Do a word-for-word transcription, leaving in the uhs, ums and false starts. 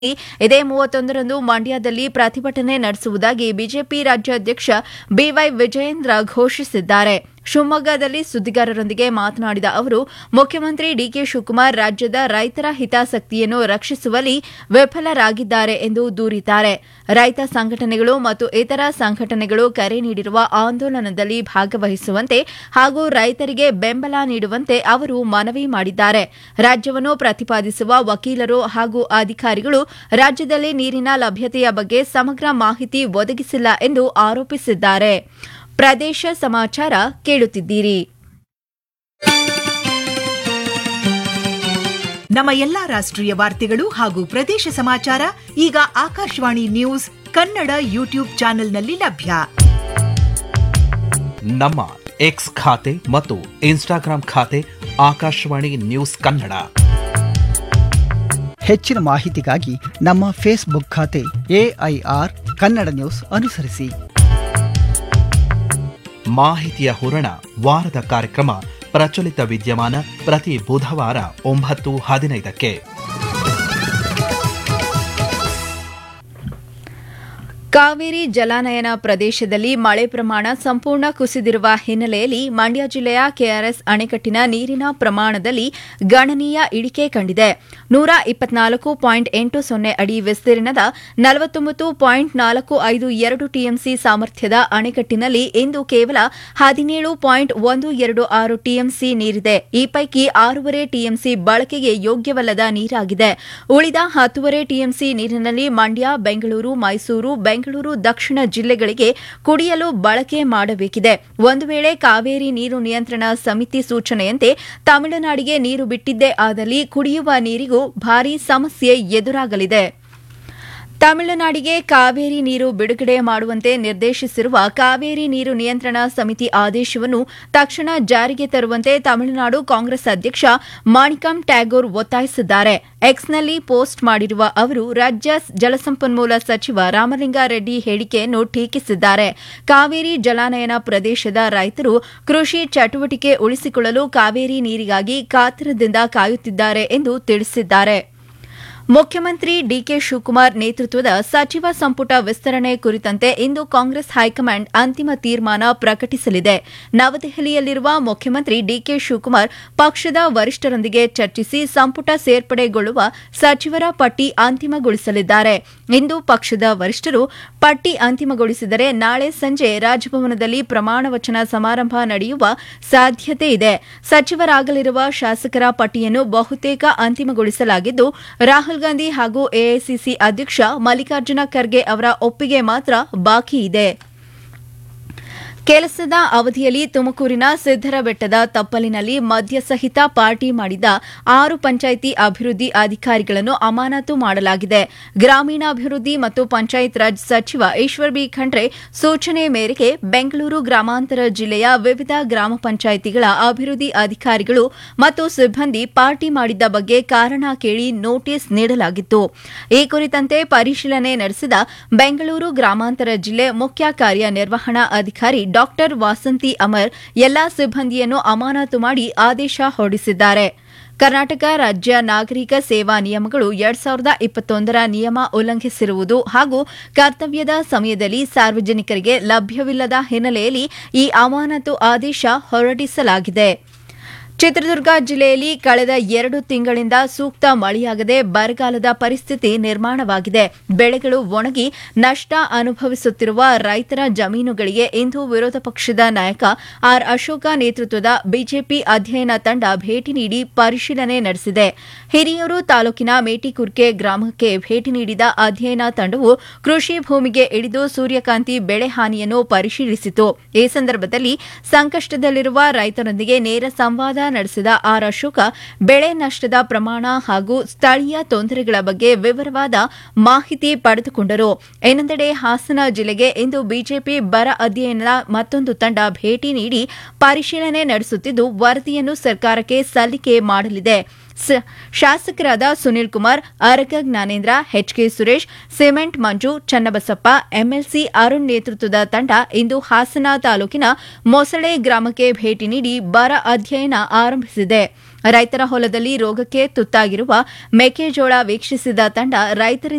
ಇದೇ ಮೂವತ್ತೊಂದರಂದು ಮಂಡ್ಯದಲ್ಲಿ ಪ್ರತಿಭಟನೆ ನಡೆಸುವುದಾಗಿ ಬಿಜೆಪಿ ರಾಜ್ಯಾಧ್ಯಕ್ಷ ಬಿವೈ ವಿಜಯೇಂದ್ರ ಘೋಷಿಸಿದ್ದಾರೆ. ಶಿವಮೊಗ್ಗದಲ್ಲಿ ಸುದ್ದಿಗಾರರೊಂದಿಗೆ ಮಾತನಾಡಿದ ಅವರು, ಮುಖ್ಯಮಂತ್ರಿ ಡಿಕೆ ಶಿವಕುಮಾರ್ ರಾಜ್ಯದ ರೈತರ ಹಿತಾಸಕ್ತಿಯನ್ನು ರಕ್ಷಿಸುವಲ್ಲಿ ವಿಫಲರಾಗಿದ್ದಾರೆ ಎಂದು ದೂರಿದ್ದಾರೆ. ರೈತ ಸಂಘಟನೆಗಳು ಮತ್ತು ಇತರ ಸಂಘಟನೆಗಳು ಕರೆ ನೀಡಿರುವ ಆಂದೋಲನದಲ್ಲಿ ಭಾಗವಹಿಸುವಂತೆ ಹಾಗೂ ರೈತರಿಗೆ ಬೆಂಬಲ ನೀಡುವಂತೆ ಅವರು ಮನವಿ ಮಾಡಿದ್ದಾರೆ. ರಾಜ್ಯವನ್ನು ಪ್ರತಿಪಾದಿಸುವ ವಕೀಲರು ಹಾಗೂ ಅಧಿಕಾರಿಗಳು ರಾಜ್ಯದಲ್ಲಿ ನೀರಿನ ಲಭ್ಯತೆಯ ಬಗ್ಗೆ ಸಮಗ್ರ ಮಾಹಿತಿ ಒದಗಿಸಿಲ್ಲ ಎಂದು ಆರೋಪಿಸಿದ್ದಾರೆ. ಪ್ರದೇಶ ಸಮಾಚಾರ ಕೇಳುತ್ತಿದ್ದೀರಿ. ನಮ್ಮ ಎಲ್ಲಾ ರಾಷ್ಟ್ರೀಯ ವಾರ್ತೆಗಳು ಹಾಗೂ ಪ್ರದೇಶ ಸಮಾಚಾರ ಈಗ ಆಕಾಶವಾಣಿ ನ್ಯೂಸ್ ಕನ್ನಡ ಯೂಟ್ಯೂಬ್ ಚಾನೆಲ್ನಲ್ಲಿ ಲಭ್ಯ. ನಮ್ಮ ಎಕ್ಸ್ ಖಾತೆ ಮತ್ತು ಇನ್ಸ್ಟಾಗ್ರಾಂ ಖಾತೆ ಆಕಾಶವಾಣಿ ನ್ಯೂಸ್ ಕನ್ನಡ. ಹೆಚ್ಚಿನ ಮಾಹಿತಿಗಾಗಿ ನಮ್ಮ ಫೇಸ್ಬುಕ್ ಖಾತೆ ಎಐಆರ್ ಕನ್ನಡ ನ್ಯೂಸ್ ಅನುಸರಿಸಿ. ಮಾಹಿತಿಯ ಹೂರಣ ವಾರದ ಕಾರ್ಯಕ್ರಮ ಪ್ರಚಲಿತ ವಿದ್ಯಮಾನ ಪ್ರತಿ ಬುಧವಾರ ಒಂಬತ್ತು ಹದಿನೈದಕ್ಕೆ. ಕಾವೇರಿ ಜಲಾನಯನ ಪ್ರದೇಶದಲ್ಲಿ ಮಳೆ ಪ್ರಮಾಣ ಸಂಪೂರ್ಣ ಕುಸಿದಿರುವ ಹಿನ್ನೆಲೆಯಲ್ಲಿ ಮಂಡ್ಯ ಜಿಲ್ಲೆಯ ಕೆಆರ್ಎಸ್ ಅಣೆಕಟ್ಟಿನ ನೀರಿನ ಪ್ರಮಾಣದಲ್ಲಿ ಗಣನೀಯ ಇಳಿಕೆ ಕಂಡಿದೆ. ನೂರ ಇಪ್ಪತ್ನಾಲ್ಕು ಪಾಯಿಂಟ್ ಎಂಟು ಸೊನ್ನೆ ಅಡಿ ವಿಸ್ತೀರ್ಣದ ನಲವತ್ತೊಂಬತ್ತು ಪಾಯಿಂಟ್ ನಾಲ್ಕು ಐದು ಎರಡು ಟಿಎಂಸಿ ಸಾಮರ್ಥ್ಯದ ಅಣೆಕಟ್ಟಿನಲ್ಲಿ ಇಂದು ಕೇವಲ ಹದಿನೇಳು ಪಾಯಿಂಟ್ ಒಂದು ಎರಡು ಆರು ಟಿಎಂಸಿ ನೀರಿದೆ. ಈ ಪೈಕಿ ಆರೂವರೆ ಟಿಎಂಸಿ ಬಳಕೆಗೆ ಯೋಗ್ಯವಲ್ಲದ ನೀರಾಗಿದೆ. ಉಳಿದ ಹತ್ತೂವರೆ ಟಿಎಂಸಿ ನೀರಿನಲ್ಲಿ ಮಂಡ್ಯ, ಬೆಂಗಳೂರು, ಮೈಸೂರು, ಬೆಂಗಳೂರು ದಕ್ಷಿಣ ಜಿಲ್ಲೆಗಳಿಗೆ ಕುಡಿಯಲು ಬಳಕೆ ಮಾಡಬೇಕಿದೆ. ಒಂದು ವೇಳೆ ಕಾವೇರಿ ನೀರು ನಿಯಂತ್ರಣ ಸಮಿತಿ ಸೂಚನೆಯಂತೆ ತಮಿಳುನಾಡಿಗೆ ನೀರು ಬಿಟ್ಟಿದ್ದೇ ಆದಲ್ಲಿ ಕುಡಿಯುವ ನೀರಿಗೂ ಭಾರೀ ಸಮಸ್ಯೆ ಎದುರಾಗಲಿದೆ. ತಮಿಳುನಾಡಿಗೆ ಕಾವೇರಿ ನೀರು ಬಿಡುಗಡೆ ಮಾಡುವಂತೆ ನಿರ್ದೇಶಿಸಿರುವ ಕಾವೇರಿ ನೀರು ನಿಯಂತ್ರಣ ಸಮಿತಿ ಆದೇಶವನ್ನು ತಕ್ಷಣ ಜಾರಿಗೆ ತರುವಂತೆ ತಮಿಳುನಾಡು ಕಾಂಗ್ರೆಸ್ ಅಧ್ಯಕ್ಷ ಮಾಣಿಕಂ ಟ್ಯಾಗೋರ್ ಒತ್ತಾಯಿಸಿದ್ದಾರೆ. ಎಕ್ಸ್ನಲ್ಲಿ ಪೋಸ್ಟ್ ಮಾಡಿರುವ ಅವರು ರಾಜ್ಯ ಜಲಸಂಪನ್ಮೂಲ ಸಚಿವ ರಾಮಲಿಂಗಾರೆಡ್ಡಿ ಹೇಳಿಕೆಯನ್ನು ಟೀಕಿಸಿದ್ದಾರೆ. ಕಾವೇರಿ ಜಲಾನಯನ ಪ್ರದೇಶದ ರೈತರು ಕೃಷಿ ಚಟುವಟಿಕೆ ಉಳಿಸಿಕೊಳ್ಳಲು ಕಾವೇರಿ ನೀರಿಗಾಗಿ ಕಾತರದಿಂದ ಕಾಯುತ್ತಿದ್ದಾರೆ ಎಂದು ತಿಳಿಸಿದ್ದಾರೆ. ಮುಖ್ಯಮಂತ್ರಿ ಡಿಕೆ ಶಿವಕುಮಾರ್ ನೇತೃತ್ವದ ಸಚಿವ ಸಂಪುಟ ವಿಸ್ತರಣೆ ಕುರಿತಂತೆ ಇಂದು ಕಾಂಗ್ರೆಸ್ ಹೈಕಮಾಂಡ್ ಅಂತಿಮ ತೀರ್ಮಾನ ಪ್ರಕಟಿಸಲಿದೆ. ನವದೆಹಲಿಯಲ್ಲಿರುವ ಮುಖ್ಯಮಂತ್ರಿ ಡಿಕೆ ಶಿವಕುಮಾರ್ ಪಕ್ಷದ ವರಿಷ್ಠರೊಂದಿಗೆ ಚರ್ಚಿಸಿ ಸಂಪುಟ ಸೇರ್ಪಡೆಗೊಳ್ಳುವ ಸಚಿವರ ಪಟ್ಟಿ ಅಂತಿಮಗೊಳಿಸಲಿದ್ದಾರೆ. ಇಂದು ಪಕ್ಷದ ವರಿಷ್ಠರು ಪಟ್ಟಿ ಅಂತಿಮಗೊಳಿಸಿದರೆ ನಾಳೆ ಸಂಜೆ ರಾಜಭವನದಲ್ಲಿ ಪ್ರಮಾಣ ವಚನ ಸಮಾರಂಭ ನಡೆಯುವ ಸಾಧ್ಯತೆ ಇದೆ. ಸಚಿವರಾಗಲಿರುವ ಶಾಸಕರ ಪಟ್ಟಿಯನ್ನು ಬಹುತೇಕ ಅಂತಿಮಗೊಳಿಸಲಾಗಿದ್ದು, ರಾಹುಲ್ ಗಾಂಧಿ ಹಾಗೂ ಎಐಸಿಸಿ ಅಧ್ಯಕ್ಷ ಮಲ್ಲಿಕಾರ್ಜುನ ಖರ್ಗೆ ಅವರ ಒಪ್ಪಿಗೆ ಮಾತ್ರ ಬಾಕಿ ಇದೆ. ಕೆಲಸದ ಅವಧಿಯಲ್ಲಿ ತುಮಕೂರಿನ ಸಿದ್ದರಬೆಟ್ಟದ ತಪ್ಪಲಿನಲ್ಲಿ ಮದ್ಯ ಸಹಿತ ಪಾರ್ಟಿ ಮಾಡಿದ ಆರು ಪಂಚಾಯಿತಿ ಅಭಿವೃದ್ಧಿ ಅಧಿಕಾರಿಗಳನ್ನು ಅಮಾನತು ಮಾಡಲಾಗಿದೆ. ಗ್ರಾಮೀಣಾಭಿವೃದ್ಧಿ ಮತ್ತು ಪಂಚಾಯತ್ ರಾಜ್ ಸಚಿವ ಈಶ್ವರ್ ಬಿ ಖಂಡ್ರೆ ಸೂಚನೆ ಮೇರೆಗೆ ಬೆಂಗಳೂರು ಗ್ರಾಮಾಂತರ ಜಿಲ್ಲೆಯ ವಿವಿಧ ಗ್ರಾಮ ಪಂಚಾಯಿತಿಗಳ ಅಭಿವೃದ್ಧಿ ಅಧಿಕಾರಿಗಳು ಮತ್ತು ಸಿಬ್ಬಂದಿ ಪಾರ್ಟಿ ಮಾಡಿದ್ದ ಬಗ್ಗೆ ಕಾರಣ ಕೇಳಿ ನೋಟಿಸ್ ನೀಡಲಾಗಿತ್ತು. ಈ ಕುರಿತಂತೆ ಪರಿಶೀಲನೆ ನಡೆಸಿದ ಬೆಂಗಳೂರು ಗ್ರಾಮಾಂತರ ಜಿಲ್ಲೆ ಮುಖ್ಯ ಕಾರ್ಯನಿರ್ವಹಣಾ ಅಧಿಕಾರಿ ಡಾಕ್ಟರ್ ವಾಸಂತಿ ಅಮರ್ ಎಲ್ಲಾ ಸಿಬ್ಬಂದಿಯನ್ನು ಅಮಾನತು ಮಾಡಿ ಆದೇಶ ಹೊರಡಿಸಿದ್ದಾರೆ. ಕರ್ನಾಟಕ ರಾಜ್ಯ ನಾಗರಿಕ ಸೇವಾ ನಿಯಮಗಳು ಎರಡ್ ಸಾವಿರದ ಇಪ್ಪತ್ತೊಂದರ ನಿಯಮ ಉಲ್ಲಂಘಿಸಿರುವುದು ಹಾಗೂ ಕರ್ತವ್ಯದ ಸಮಯದಲ್ಲಿ ಸಾರ್ವಜನಿಕರಿಗೆ ಲಭ್ಯವಿಲ್ಲದ ಹಿನ್ನೆಲೆಯಲ್ಲಿ ಈ ಅಮಾನತು ಆದೇಶ ಹೊರಡಿಸಲಾಗಿದೆ. ಚಿತ್ರದುರ್ಗ ಜಿಲ್ಲೆಯಲ್ಲಿ ಕಳೆದ ಎರಡು ತಿಂಗಳಿಂದ ಸೂಕ್ತ ಮಳೆಯಾಗದೆ ಬರಗಾಲದ ಪರಿಸ್ಥಿತಿ ನಿರ್ಮಾಣವಾಗಿದೆ. ಬೆಳೆಗಳು ಒಣಗಿ ನಷ್ಟ ಅನುಭವಿಸುತ್ತಿರುವ ರೈತರ ಜಮೀನುಗಳಿಗೆ ಇಂದು ವಿರೋಧ ಪಕ್ಷದ ನಾಯಕ ಆರ್ ಅಶೋಕ ನೇತೃತ್ವದ ಬಿಜೆಪಿ ಅಧ್ಯಯನ ತಂಡ ಭೇಟಿ ನೀಡಿ ಪರಿಶೀಲನೆ ನಡೆಸಿದೆ. ಹಿರಿಯೂರು ತಾಲೂಕಿನ ಮೇಟಿಕುರ್ಕೆ ಗ್ರಾಮಕ್ಕೆ ಭೇಟಿ ನೀಡಿದ ಅಧ್ಯಯನ ತಂಡವು ಕೃಷಿ ಭೂಮಿಗೆ ಇಳಿದು ಸೂರ್ಯಕಾಂತಿ ಬೆಳೆ ಹಾನಿಯನ್ನು ಪರಿಶೀಲಿಸಿತು. ಈ ಸಂದರ್ಭದಲ್ಲಿ ಸಂಕಷ್ಟದಲ್ಲಿರುವ ರೈತರೊಂದಿಗೆ ನೇರ ಸಂವಾದ ನಡೆಸಿದ ಆರ್ ಅಶೋಕ ಬೆಳೆ ನಷ್ಟದ ಪ್ರಮಾಣ ಹಾಗೂ ಸ್ಥಳೀಯ ತೊಂದರೆಗಳ ಬಗ್ಗೆ ವಿವರವಾದ ಮಾಹಿತಿ ಪಡೆದುಕೊಂಡರು. ಇನ್ನೊಂದೆಡೆ ಹಾಸನ ಜಿಲ್ಲೆಗೆ ಇಂದು ಬಿಜೆಪಿ ಬರ ಅಧ್ಯಯನದ ಮತ್ತೊಂದು ತಂಡ ಭೇಟಿ ನೀಡಿ ಪರಿಶೀಲನೆ ನಡೆಸುತ್ತಿದ್ದು ವರದಿಯನ್ನು ಸರ್ಕಾರಕ್ಕೆ ಸಲ್ಲಿಕೆ ಮಾಡಲಿದೆ. ಶಾಸಕರಾದ ಸುನೀಲ್ ಕುಮಾರ್, ಅರಗ ಜ್ಞಾನೇಂದ್ರ, ಎಚ್ಕೆ ಸುರೇಶ್, ಸಿಮೆಂಟ್ ಮಂಜು, ಚನ್ನಬಸಪ್ಪ, ಎಂಎಲ್ಸಿ ಅರುಣ್ ನೇತೃತ್ವದ ತಂಡ ಇಂದು ಹಾಸನ ತಾಲೂಕಿನ ಮೊಸಳೆ ಗ್ರಾಮಕ್ಕೆ ಭೇಟಿ ನೀಡಿ ಬರ ಅಧ್ಯಯನ ಆರಂಭಿಸಿದೆ. ರೈತರ ಹೊಲದಲ್ಲಿ ರೋಗಕ್ಕೆ ತುತ್ತಾಗಿರುವ ಮೆಕ್ಕೆಜೋಳ ವೀಕ್ಷಿಸಿದ ತಂಡ ರೈತರಿಂದ